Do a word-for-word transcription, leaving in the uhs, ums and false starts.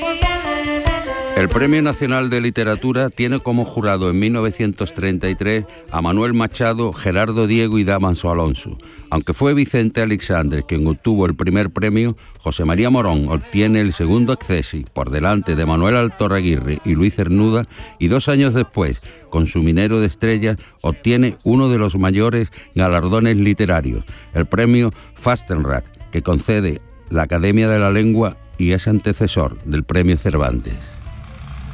El Premio Nacional de Literatura tiene como jurado en mil novecientos treinta y tres a Manuel Machado, Gerardo Diego y Dámaso Alonso. Aunque fue Vicente Aleixandre quien obtuvo el primer premio, José María Morón obtiene el segundo accesi por delante de Manuel Altorraguirre y Luis Cernuda, y dos años después, con su Minero de Estrellas, obtiene uno de los mayores galardones literarios, el premio Fastenrath, que concede la Academia de la Lengua y es antecesor del premio Cervantes.